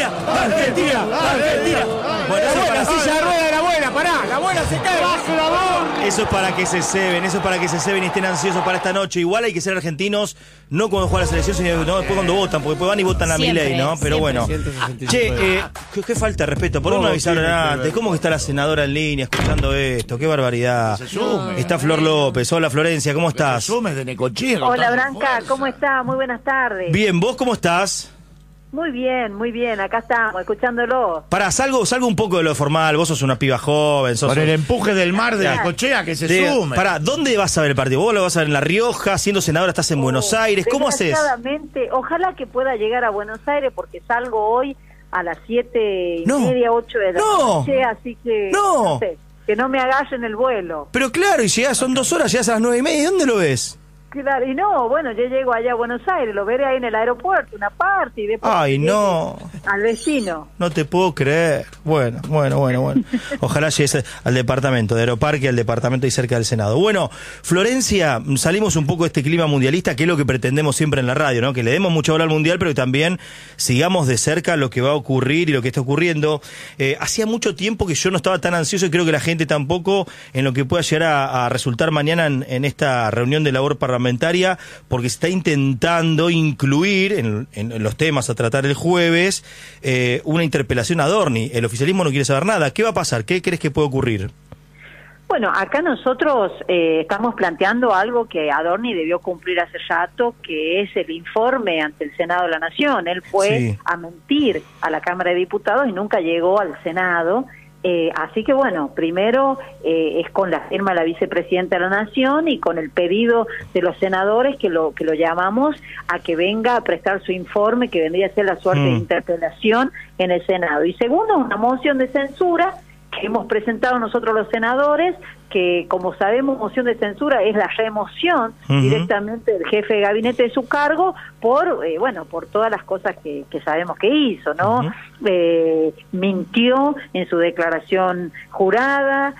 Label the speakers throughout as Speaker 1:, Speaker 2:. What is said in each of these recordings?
Speaker 1: Argentina.
Speaker 2: Bueno, eso
Speaker 1: La silla de rueda de la abuela, pará, la abuela se cae.
Speaker 2: Eso es para que se ceben, y estén ansiosos para esta noche. Igual hay que ser argentinos, no cuando juega la selección, sino después cuando votan, porque después van y votan a Milei, ¿no? Pero bueno. Che, ¿qué falta de respeto? ¿Por qué no avisaron antes? ¿Cómo que está la senadora en línea escuchando esto? ¡Qué barbaridad! Está Flor López. Hola, Florencia, ¿cómo estás?
Speaker 3: Hola, Branca, ¿cómo estás? Muy buenas tardes.
Speaker 2: Bien, ¿vos cómo estás?
Speaker 3: Muy bien, acá estamos, escuchándolo.
Speaker 2: Pará, salgo un poco de lo formal, vos sos una piba joven. Con
Speaker 4: el empuje del mar de Necochea, que se sume.
Speaker 2: Pará, ¿dónde vas a ver el partido? ¿Vos lo vas a ver en La Rioja? Siendo senadora estás en Buenos Aires, ¿cómo haces?
Speaker 3: Ojalá que pueda llegar a Buenos Aires, porque salgo hoy a las 7:30, 8 de la noche, así que no sé, que no me agallen el vuelo.
Speaker 2: Pero claro, y llegás, son 2 horas, llegás a las 9:30, ¿dónde lo ves?
Speaker 3: Claro, y no, bueno, yo llego allá a Buenos Aires, lo veré ahí en el aeropuerto, una parte, y después al vecino.
Speaker 2: No te puedo creer. Bueno. Ojalá llegues al departamento de Aeroparque, al departamento ahí cerca del Senado. Bueno, Florencia, salimos un poco de este clima mundialista, que es lo que pretendemos siempre en la radio, ¿no? Que le demos mucha bola al mundial, pero que también sigamos de cerca lo que va a ocurrir y lo que está ocurriendo. Hacía mucho tiempo que yo no estaba tan ansioso, y creo que la gente tampoco, en lo que pueda llegar a resultar mañana en esta reunión de labor parlamentaria, porque se está intentando incluir en los temas a tratar el jueves una interpelación a Adorni. El oficialismo no quiere saber nada. ¿Qué va a pasar? ¿Qué crees que puede ocurrir?
Speaker 3: Bueno, acá nosotros estamos planteando algo que Adorni debió cumplir hace rato, que es el informe ante el Senado de la Nación. Él fue a mentir a la Cámara de Diputados y nunca llegó al Senado. Así que bueno, primero es con la firma de la vicepresidenta de la Nación y con el pedido de los senadores que lo llamamos a que venga a prestar su informe, que vendría a ser la suerte de interpelación en el Senado. Y segundo, una moción de censura que hemos presentado nosotros los senadores, que como sabemos moción de censura es la remoción directamente del jefe de gabinete de su cargo por todas las cosas que sabemos que hizo, ¿no? Mintió en su declaración jurada,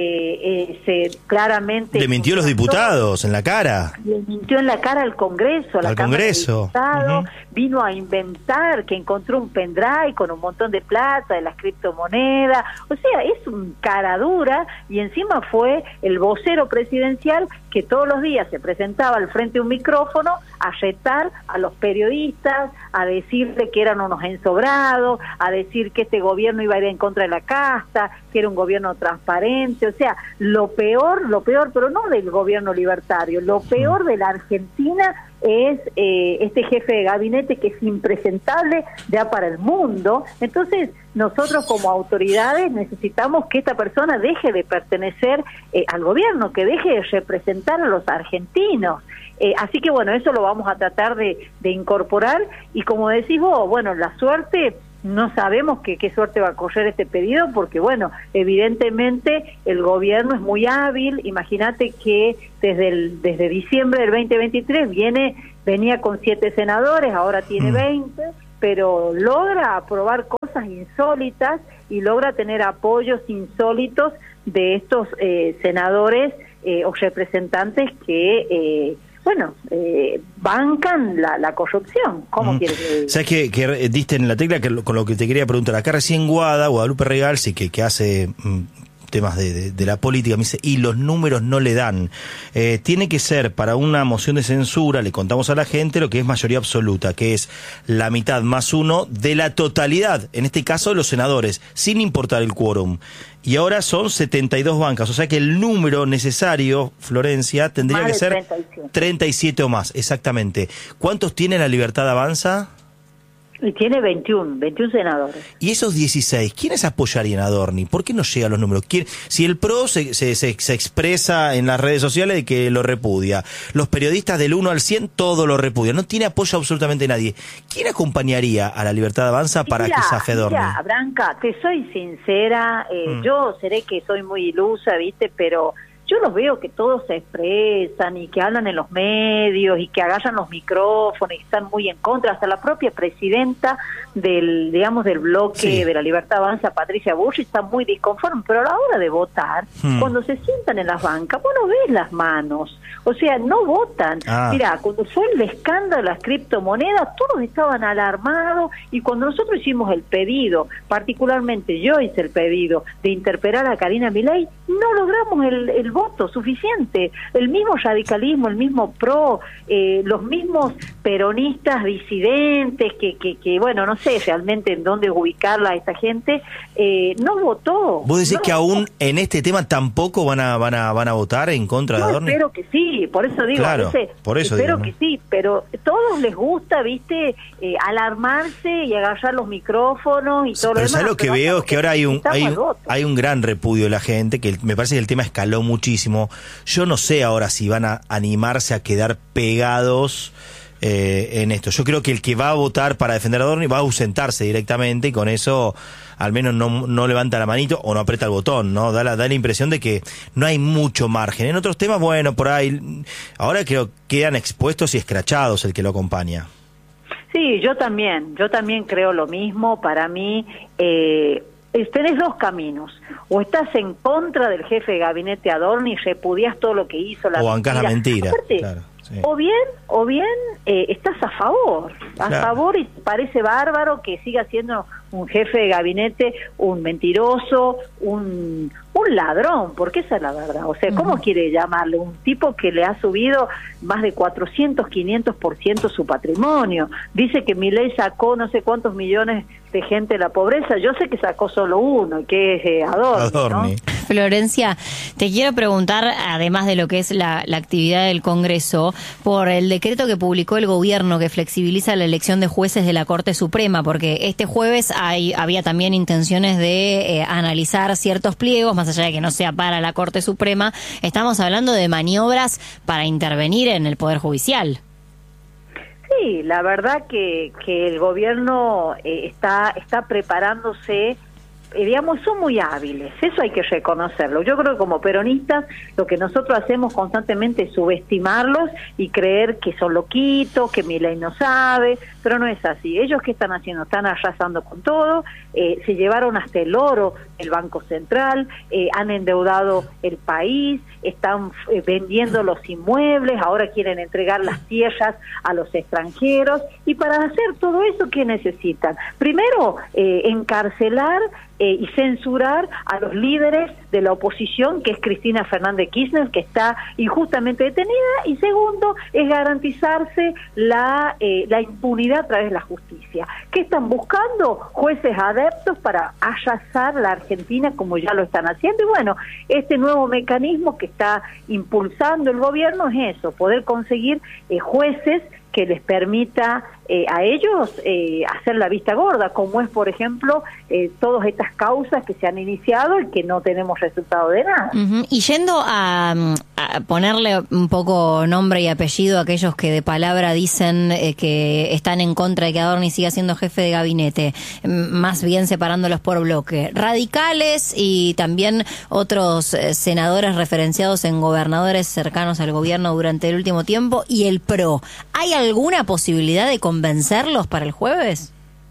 Speaker 3: claramente
Speaker 2: le mintió a los diputados en la cara.
Speaker 3: Le mintió en la cara al Congreso,
Speaker 2: al Congreso.
Speaker 3: Vino a inventar que encontró un pendrive con un montón de plata de las criptomonedas. O sea, es un cara dura, y encima fue el vocero presidencial que todos los días se presentaba al frente de un micrófono a retar a los periodistas, a decirle que eran unos ensobrados, a decir que este gobierno iba a ir en contra de la casta, que era un gobierno transparente. O sea, lo peor, pero no del gobierno libertario, lo peor de la Argentina es este jefe de gabinete que es impresentable ya para el mundo. Entonces, nosotros como autoridades necesitamos que esta persona deje de pertenecer al gobierno, que deje de representar a los argentinos. Así que bueno, eso lo vamos a tratar de incorporar, y como decís vos, bueno, la suerte, no sabemos qué suerte va a correr este pedido, porque bueno, evidentemente el gobierno es muy hábil. Imagínate que desde diciembre del 2023 venía con 7 senadores, ahora tiene 20, pero logra aprobar cosas insólitas y logra tener apoyos insólitos de estos senadores o representantes que bancan la corrupción. ¿Cómo quieres que diga?
Speaker 2: ¿Sabes que diste en la tecla con lo que te quería preguntar? Acá recién Guadalupe Regal, sí, que hace temas de la política, me dice, y los números no le dan. Tiene que ser para una moción de censura, le contamos a la gente lo que es mayoría absoluta, que es la mitad más 1 de la totalidad, en este caso de los senadores, sin importar el quórum. Y ahora son 72 bancas, o sea que el número necesario, Florencia, tendría que ser 37 o más, exactamente. ¿Cuántos tiene la Libertad Avanza?
Speaker 3: Y tiene 21 senadores.
Speaker 2: ¿Y esos 16, quiénes apoyarían a Adorni? ¿Por qué no llegan los números? Si el PRO se expresa en las redes sociales de que lo repudia, los periodistas del 1 al 100 todo lo repudian, no tiene apoyo absolutamente nadie. ¿Quién acompañaría a la Libertad Avanza para que zafe Adorni?
Speaker 3: Mira, Branca, te soy sincera, yo seré que soy muy ilusa, ¿viste? Pero yo los veo que todos se expresan y que hablan en los medios y que agarran los micrófonos y están muy en contra, hasta la propia presidenta del bloque de la Libertad Avanza, Patricia Bullrich, está muy disconforme, pero a la hora de votar, cuando se sientan en las bancas, vos no ves las manos, o sea, no votan. Mirá, cuando fue el escándalo de las criptomonedas, todos estaban alarmados, y cuando nosotros hicimos el pedido, particularmente yo hice el pedido de interpelar a Karina Milei, no logramos el voto suficiente. El mismo radicalismo, el mismo PRO, los mismos peronistas disidentes, que bueno, no sé realmente en dónde ubicarla a esta gente, no votó.
Speaker 2: ¿Vos decís que aún en este tema tampoco van a votar en contra de Adorni?
Speaker 3: Espero que sí, por eso digo,
Speaker 2: claro, por eso
Speaker 3: espero
Speaker 2: digo, ¿no?
Speaker 3: que sí, pero todos les gusta, viste, alarmarse y agarrar los micrófonos y todo lo demás.
Speaker 2: Pero ¿sabes lo que veo? Es que ahora hay un gran repudio de la gente, que me parece que el tema escaló muchísimo. Yo no sé ahora si van a animarse a quedar pegados en esto. Yo creo que el que va a votar para defender a Adorni va a ausentarse directamente, y con eso al menos no levanta la manito o no aprieta el botón, ¿no? Da la impresión de que no hay mucho margen. En otros temas, bueno, por ahí ahora creo que quedan expuestos y escrachados el que lo acompaña.
Speaker 3: Sí, yo también creo lo mismo. Para mí tenés dos caminos: o estás en contra del jefe de gabinete Adorni y repudias todo lo que hizo,
Speaker 2: o bancás la mentira.
Speaker 3: Aparte,
Speaker 2: claro, sí.
Speaker 3: O bien estás a favor, favor, y parece bárbaro que siga siendo un jefe de gabinete un mentiroso, un ladrón, porque esa es la verdad. O sea, ¿cómo quiere llamarle? Un tipo que le ha subido más de 400, 500% su patrimonio. Dice que Milei sacó no sé cuántos millones de gente de la pobreza. Yo sé que sacó solo uno, que es Adorni, ¿no?
Speaker 5: Florencia, te quiero preguntar, además de lo que es la actividad del Congreso, por el decreto que publicó el gobierno que flexibiliza la elección de jueces de la Corte Suprema, porque este jueves había también intenciones de analizar ciertos pliegos, más allá de que no sea para la Corte Suprema. Estamos hablando de maniobras para intervenir en el Poder Judicial.
Speaker 3: Sí, la verdad que el gobierno está preparándose. Digamos, son muy hábiles, eso hay que reconocerlo. Yo creo que como peronistas lo que nosotros hacemos constantemente es subestimarlos y creer que son loquitos, que Milei no sabe, pero no es así. Ellos, ¿qué están haciendo? Están arrasando con todo, se llevaron hasta el oro el Banco Central, han endeudado el país, están vendiendo los inmuebles, ahora quieren entregar las tierras a los extranjeros, y para hacer todo eso, ¿qué necesitan? Primero, encarcelar y censurar a los líderes de la oposición, que es Cristina Fernández Kirchner, que está injustamente detenida, y segundo, es garantizarse la impunidad a través de la justicia. ¿Qué están buscando? Jueces adeptos para arrasar la Argentina, como ya lo están haciendo. Y bueno, este nuevo mecanismo que está impulsando el gobierno es eso, poder conseguir jueces que les permita a ellos hacer la vista gorda, como es, por ejemplo, todas estas causas que se han iniciado y que no tenemos resultado de nada.
Speaker 5: Y yendo a ponerle un poco nombre y apellido a aquellos que de palabra dicen que están en contra de que Adorni siga siendo jefe de gabinete, más bien separándolos por bloque, radicales y también otros senadores referenciados en gobernadores cercanos al gobierno durante el último tiempo, y el PRO, ¿hay alguna posibilidad de convencerlos para el jueves?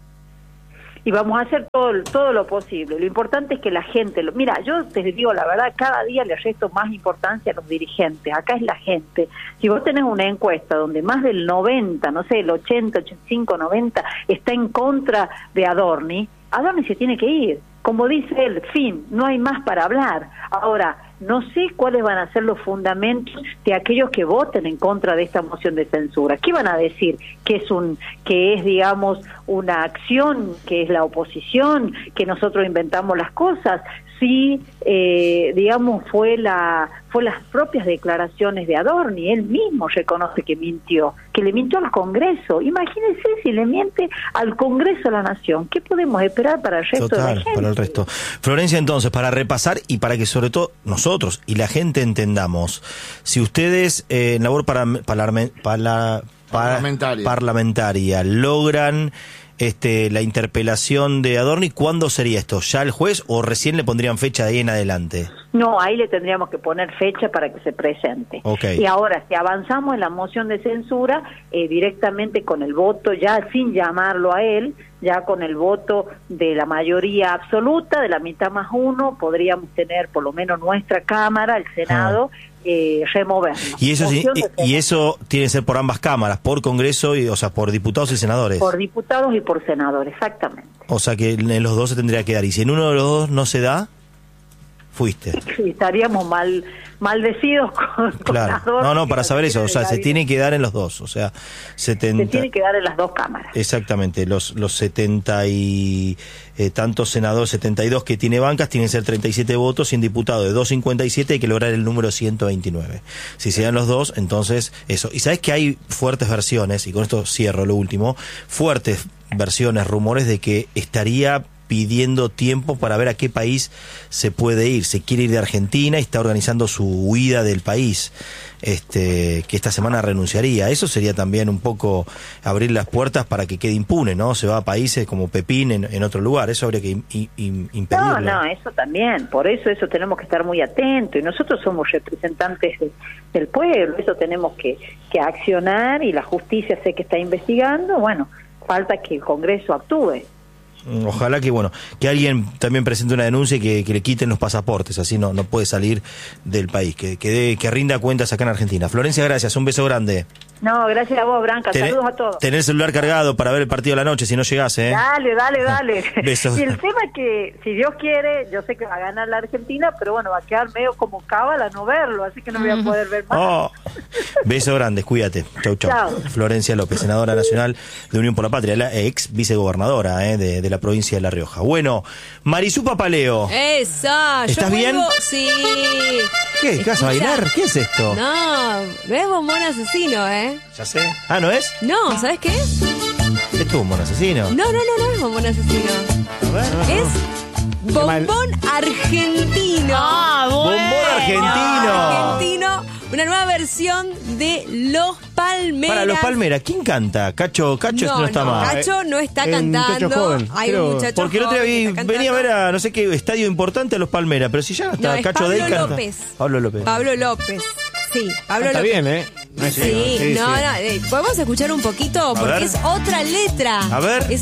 Speaker 3: Y vamos a hacer todo lo posible. Lo importante es que la gente... Mira, yo te digo la verdad, cada día le resto más importancia a los dirigentes. Acá es la gente. Si vos tenés una encuesta donde más del 90, no sé, el 80, 85, 90 está en contra de Adorni se tiene que ir. Como dice él, fin, no hay más para hablar. Ahora, no sé cuáles van a ser los fundamentos de aquellos que voten en contra de esta moción de censura. ¿Qué van a decir? Que es digamos una acción, que es la oposición, que nosotros inventamos las cosas. Sí, digamos fue las propias declaraciones de Adorni. Él mismo reconoce que mintió, que le mintió al Congreso. Imagínense si le miente al Congreso de la Nación. ¿Qué podemos esperar para el resto de la gente?
Speaker 2: Para el resto. Florencia, entonces, para repasar y para que sobre todo nosotros y la gente entendamos, si ustedes en labor parlamentaria logran la interpelación de Adorni, ¿cuándo sería esto? ¿Ya el juez o recién le pondrían fecha de ahí en adelante?
Speaker 3: No, ahí le tendríamos que poner fecha para que se presente.
Speaker 2: Okay.
Speaker 3: Y ahora, si avanzamos en la moción de censura, directamente con el voto, ya sin llamarlo a él, ya con el voto de la mayoría absoluta, de la mitad más uno, podríamos tener por lo menos nuestra Cámara, el Senado, removerlo.
Speaker 2: Y eso tiene que ser por ambas cámaras, por Congreso, o sea, por diputados y senadores.
Speaker 3: Por diputados y por senadores, exactamente.
Speaker 2: O sea que en los dos se tendría que dar. Y si en uno de los dos no se da, fuiste.
Speaker 3: Sí, estaríamos maldecidos con
Speaker 2: Claro. No, para saber eso, o sea, se tiene que dar en los dos, o sea,
Speaker 3: se tiene que dar en las dos cámaras.
Speaker 2: Exactamente, los 70 y tantos senadores, 72 que tiene bancas, tienen que ser 37 votos, y en diputado de 257 hay que lograr el número 129. Si se dan los dos, entonces eso. Y sabes que hay fuertes versiones, y con esto cierro lo último, fuertes versiones, rumores de que estaría pidiendo tiempo para ver a qué país se puede ir. Se quiere ir de Argentina y está organizando su huida del país, que esta semana renunciaría. Eso sería también un poco abrir las puertas para que quede impune, ¿no? Se va a países como Pepín en otro lugar. Eso habría que impedirlo.
Speaker 3: No, eso también. Por eso tenemos que estar muy atentos. Y nosotros somos representantes del pueblo. Eso tenemos que accionar, y la justicia sé que está investigando. Bueno, falta que el Congreso actúe.
Speaker 2: Ojalá que alguien también presente una denuncia y que le quiten los pasaportes, así no puede salir del país, que rinda cuentas acá en Argentina. Florencia, gracias, un beso grande.
Speaker 3: No, gracias a vos, Branca, saludos a todos.
Speaker 2: Tener el celular cargado para ver el partido de la noche, si no llegase, ¿eh?
Speaker 3: Dale.
Speaker 2: Besos.
Speaker 3: Y el tema es que, si Dios quiere, yo sé que va a ganar la Argentina, pero bueno, va a quedar medio como cábala no verlo, así que no voy a poder ver más.
Speaker 2: Beso grande, cuídate. Chau. Florencia López, senadora nacional de Unión por la Patria, la ex vicegobernadora de la provincia de La Rioja. Bueno, Marisú Papaleo.
Speaker 6: Esa,
Speaker 2: ¿Estás bien?
Speaker 6: Sí.
Speaker 2: ¿Qué? ¿Vas a bailar? ¿Qué es esto?
Speaker 6: No es Bombón Asesino,
Speaker 2: Ya sé. ¿Ah, no es?
Speaker 6: No, ¿sabes qué es?
Speaker 2: ¿Es tu Bombón Asesino?
Speaker 6: No es Bombón Asesino.
Speaker 2: A ver.
Speaker 6: Es Bombón Argentino.
Speaker 2: Bombón Argentino.
Speaker 6: Una nueva versión de Los Palmeras.
Speaker 2: Para Los Palmeras, ¿quién canta? Cacho no está más.
Speaker 6: Cacho no está cantando.
Speaker 1: Joven,
Speaker 6: hay un muchacho
Speaker 2: porque el otro día
Speaker 6: joven
Speaker 2: venía a ver a no sé qué estadio importante a Los Palmeras, pero si ya está Cacho Del canta. Pablo López.
Speaker 6: Sí, Pablo
Speaker 1: Está
Speaker 6: López.
Speaker 1: bien,
Speaker 6: Sí, podemos escuchar un poquito porque es otra letra.
Speaker 2: A ver.
Speaker 6: Es